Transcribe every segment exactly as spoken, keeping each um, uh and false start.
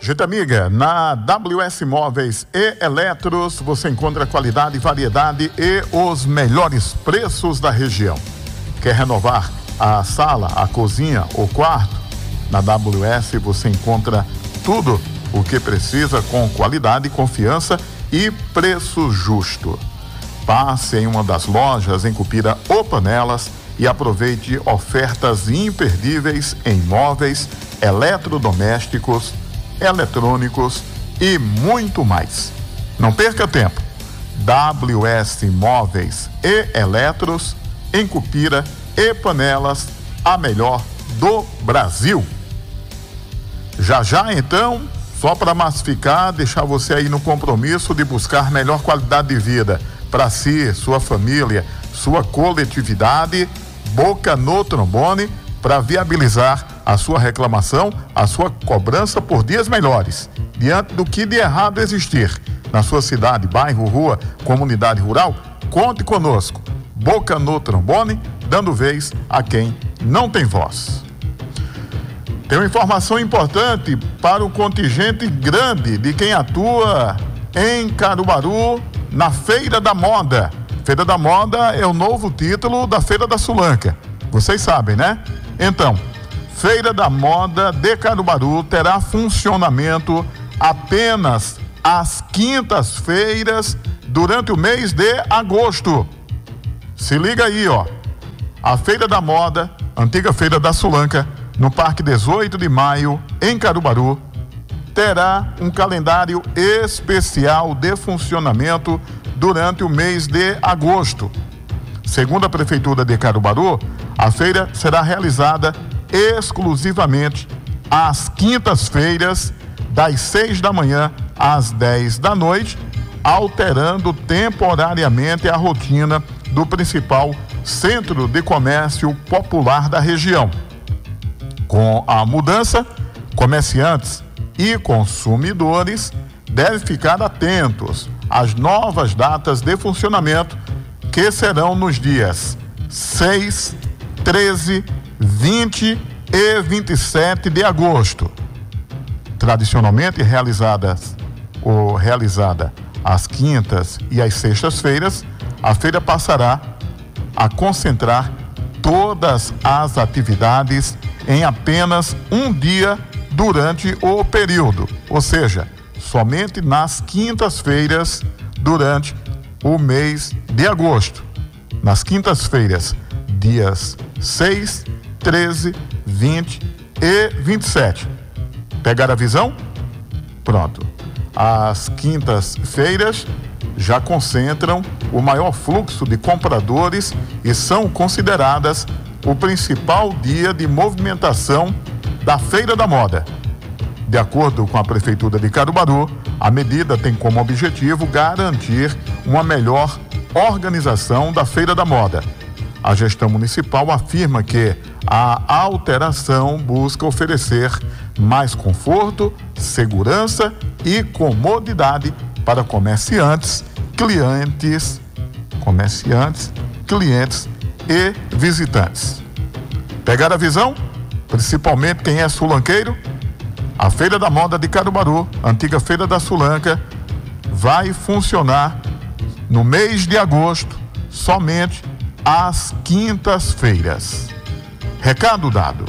Gente amiga, na W S Móveis e Eletros você encontra qualidade, variedade e os melhores preços da região. Quer renovar a sala, a cozinha, o quarto? Na W S você encontra tudo o que precisa com qualidade, confiança e preço justo. Passe em uma das lojas em Cupira ou Panelas e aproveite ofertas imperdíveis em móveis, eletrodomésticos, eletrônicos e muito mais. Não perca tempo. W S Móveis e Eletros em Cupira e Panelas, a melhor do Brasil. Já já então, só para massificar, deixar você aí no compromisso de buscar melhor qualidade de vida para si, sua família, sua coletividade, Boca no Trombone, para viabilizar a sua reclamação, a sua cobrança por dias melhores, diante do que de errado existir na sua cidade, bairro, rua, comunidade rural. Conte conosco. Boca no Trombone, dando vez a quem não tem voz. Tem uma informação importante para o contingente grande de quem atua em Caruaru na Feira da Moda. Feira da Moda é o novo título da Feira da Sulanca. Vocês sabem, né? Então, Feira da Moda de Caruaru terá funcionamento apenas às quintas-feiras durante o mês de agosto. Se liga aí, ó. A Feira da Moda, antiga Feira da Sulanca, no Parque dezoito de maio, em Caruaru, terá um calendário especial de funcionamento durante o mês de agosto. Segundo a Prefeitura de Caruaru, a feira será realizada exclusivamente às quintas-feiras, das seis da manhã às dez da noite, alterando temporariamente a rotina do principal centro de comércio popular da região. Com a mudança, comerciantes e consumidores devem ficar atentos às novas datas de funcionamento, que serão nos dias seis, treze, vinte e vinte e sete de agosto. Tradicionalmente realizadas ou realizada às quintas e às sextas-feiras, a feira passará a concentrar todas as atividades em apenas um dia durante o período, ou seja, somente nas quintas-feiras durante o mês de agosto. Nas quintas-feiras, dias seis, treze, vinte e vinte e sete. Pegaram a visão? Pronto. As quintas-feiras já concentram o maior fluxo de compradores e são consideradas o principal dia de movimentação da Feira da Moda. De acordo com a Prefeitura de Caruaru, a medida tem como objetivo garantir uma melhor organização da Feira da Moda. A gestão municipal afirma que a alteração busca oferecer mais conforto, segurança e comodidade para comerciantes, clientes, comerciantes, clientes e visitantes. Pegaram a visão? Principalmente quem é sulanqueiro? A Feira da Moda de Caruaru, antiga Feira da Sulanca, vai funcionar no mês de agosto, somente às quintas-feiras. Recado dado.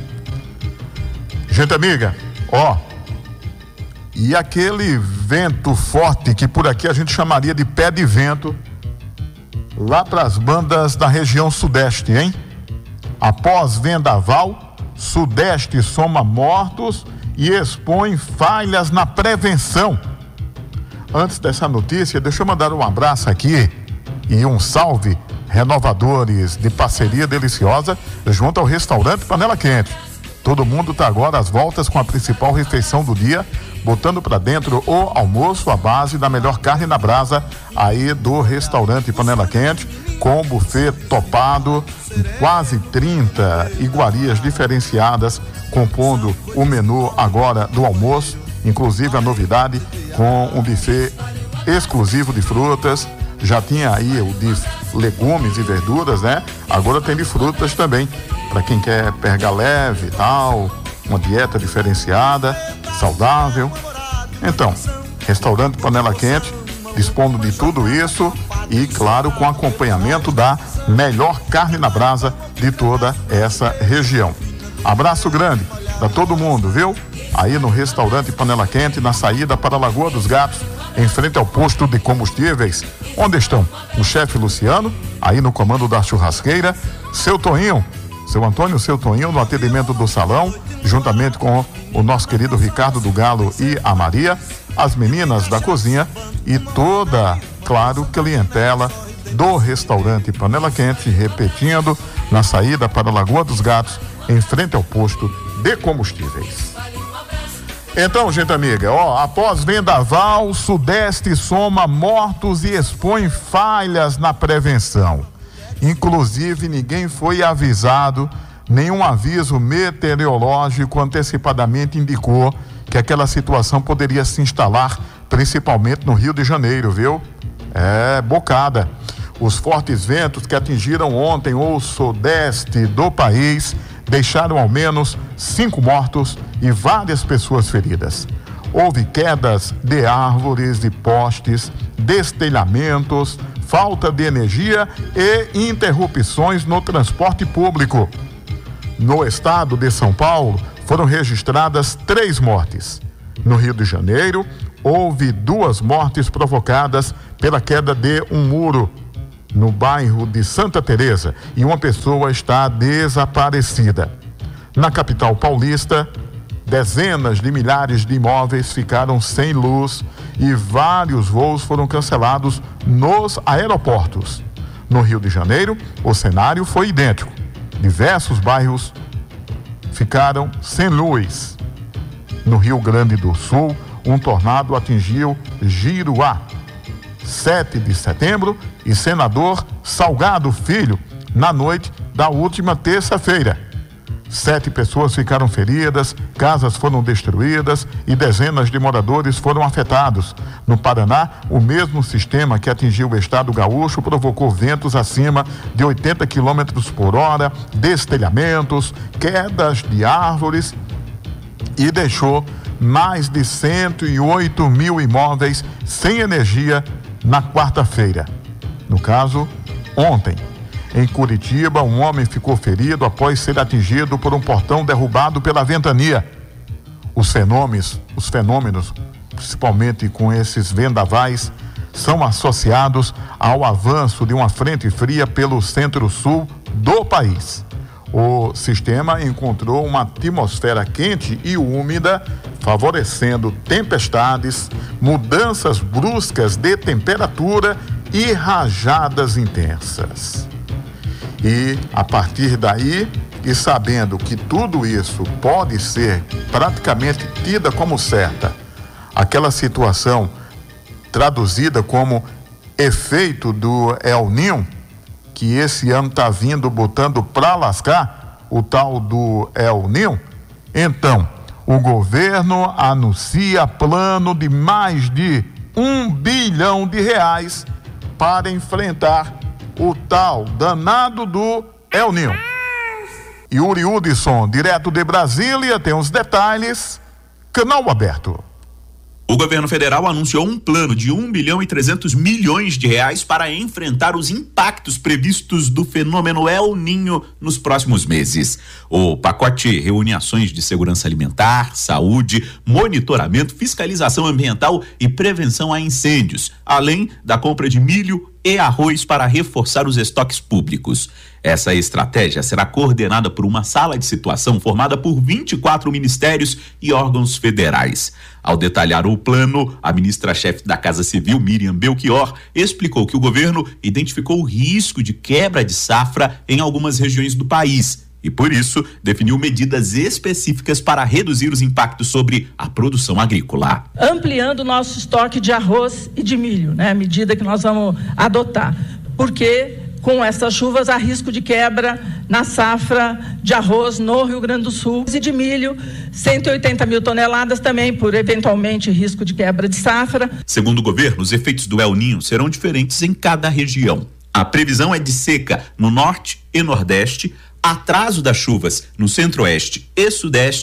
Gente amiga, ó, e aquele vento forte que por aqui a gente chamaria de pé de vento, lá para as bandas da região sudeste, hein? Após vendaval, Sudeste soma mortos e expõe falhas na prevenção. Antes dessa notícia, deixa eu mandar um abraço aqui e um salve, renovadores de parceria deliciosa junto ao restaurante Panela Quente. Todo mundo tá agora às voltas com a principal refeição do dia, botando para dentro o almoço à base da melhor carne na brasa aí do restaurante Panela Quente, com buffet topado, quase trinta iguarias diferenciadas compondo o menu agora do almoço, inclusive a novidade com um buffet exclusivo de frutas. Já tinha aí o de legumes e verduras, né? Agora tem de frutas também, para quem quer pegar leve e tal, uma dieta diferenciada, saudável. Então, restaurante Panela Quente, dispondo de tudo isso e, claro, com acompanhamento da melhor carne na brasa de toda essa região. Abraço grande para todo mundo, viu? Aí no restaurante Panela Quente, na saída para a Lagoa dos Gatos, em frente ao posto de combustíveis, onde estão o chefe Luciano, aí no comando da churrasqueira, seu Toninho, seu Antônio, seu Toninho no atendimento do salão, juntamente com o nosso querido Ricardo do Galo e a Maria, as meninas da cozinha e toda, claro, clientela do restaurante Panela Quente, repetindo, na saída para a Lagoa dos Gatos, em frente ao posto de combustíveis. Então, gente amiga, ó, após vendaval, o Sudeste soma mortos e expõe falhas na prevenção. Inclusive, ninguém foi avisado, nenhum aviso meteorológico antecipadamente indicou que aquela situação poderia se instalar, principalmente no Rio de Janeiro, viu? É, bocada. Os fortes ventos que atingiram ontem o sudeste do país deixaram ao menos cinco mortos e várias pessoas feridas. Houve quedas de árvores e postes, destelhamentos, falta de energia e interrupções no transporte público. No estado de São Paulo, foram registradas três mortes. No Rio de Janeiro, houve duas mortes provocadas pela queda de um muro no bairro de Santa Teresa e uma pessoa está desaparecida. Na capital paulista, dezenas de milhares de imóveis ficaram sem luz e vários voos foram cancelados nos aeroportos. No Rio de Janeiro, o cenário foi idêntico. Diversos bairros ficaram sem luz. No Rio Grande do Sul, um tornado atingiu Giruá, sete de setembro, e Senador Salgado Filho, na noite da última terça-feira. Sete pessoas ficaram feridas, casas foram destruídas e dezenas de moradores foram afetados. No Paraná, o mesmo sistema que atingiu o estado gaúcho provocou ventos acima de oitenta quilômetros por hora, destelhamentos, quedas de árvores e deixou mais de cento e oito mil imóveis sem energia na quarta-feira. No caso, ontem. Em Curitiba, um homem ficou ferido após ser atingido por um portão derrubado pela ventania. Os fenômenos, os fenômenos, principalmente com esses vendavais, são associados ao avanço de uma frente fria pelo centro-sul do país. O sistema encontrou uma atmosfera quente e úmida, favorecendo tempestades, mudanças bruscas de temperatura e rajadas intensas. E a partir daí, e sabendo que tudo isso pode ser praticamente tida como certa, aquela situação traduzida como efeito do El Niño, que esse ano está vindo botando para lascar, o tal do El Niño, então o governo anuncia plano de mais de um bilhão de reais para enfrentar o tal danado do El Niño. Yuri Hudson, direto de Brasília, tem os detalhes. Canal aberto. O governo federal anunciou um plano de um bilhão e trezentos milhões de reais para enfrentar os impactos previstos do fenômeno El Niño nos próximos meses. O pacote reúne ações de segurança alimentar, saúde, monitoramento, fiscalização ambiental e prevenção a incêndios, além da compra de milho e arroz para reforçar os estoques públicos. Essa estratégia será coordenada por uma sala de situação formada por vinte e quatro ministérios e órgãos federais. Ao detalhar o plano, a ministra-chefe da Casa Civil, Miriam Belchior, explicou que o governo identificou o risco de quebra de safra em algumas regiões do país e, por isso, definiu medidas específicas para reduzir os impactos sobre a produção agrícola. Ampliando o nosso estoque de arroz e de milho, né? A medida que nós vamos adotar, porque com essas chuvas há risco de quebra na safra de arroz no Rio Grande do Sul e de milho, cento e oitenta mil toneladas também por eventualmente risco de quebra de safra. Segundo o governo, os efeitos do El Niño serão diferentes em cada região. A previsão é de seca no norte e nordeste, atraso das chuvas no centro-oeste e sudeste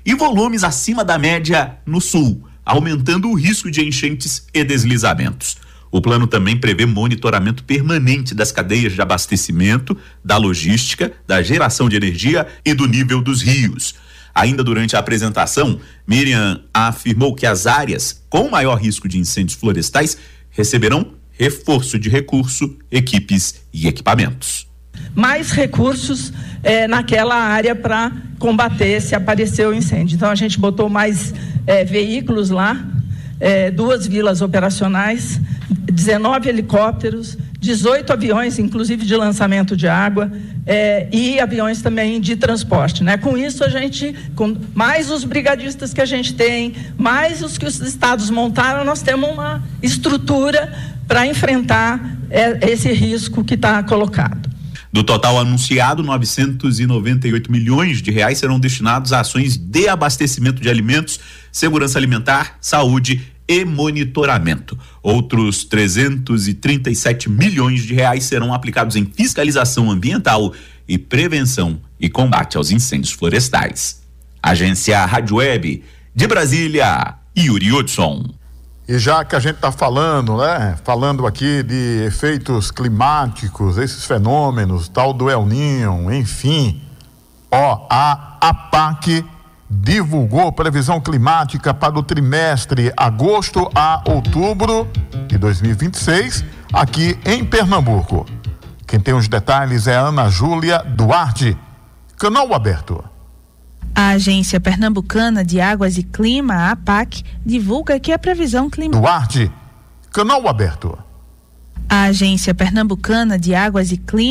e volumes acima da média no sul, aumentando o risco de enchentes e deslizamentos. O plano também prevê monitoramento permanente das cadeias de abastecimento, da logística, da geração de energia e do nível dos rios. Ainda durante a apresentação, Miriam afirmou que as áreas com maior risco de incêndios florestais receberão reforço de recurso, equipes e equipamentos. Mais recursos eh, naquela área para combater se aparecer o incêndio. Então a gente botou mais eh, veículos lá, eh, duas vilas operacionais, dezenove helicópteros, dezoito aviões, inclusive de lançamento de água, eh, e aviões também de transporte, né? Com isso a gente, com mais os brigadistas que a gente tem, mais os que os estados montaram, nós temos uma estrutura para enfrentar eh, esse risco que está colocado. Do total anunciado, novecentos e noventa e oito milhões de reais serão destinados a ações de abastecimento de alimentos, segurança alimentar, saúde e monitoramento. Outros trezentos e trinta e sete milhões de reais serão aplicados em fiscalização ambiental e prevenção e combate aos incêndios florestais. Agência Rádio Web de Brasília, Yuri Hudson. E já que a gente está falando, né, falando aqui de efeitos climáticos, esses fenômenos, tal do El Niño, enfim, ó, a APAC divulgou previsão climática para o trimestre agosto a outubro de dois mil e vinte e seis, aqui em Pernambuco. Quem tem os detalhes é a Ana Júlia Duarte. Canal aberto. A Agência Pernambucana de Águas e Clima, a APAC, divulga que a previsão climática... Duarte, canal aberto. A Agência Pernambucana de Águas e Clima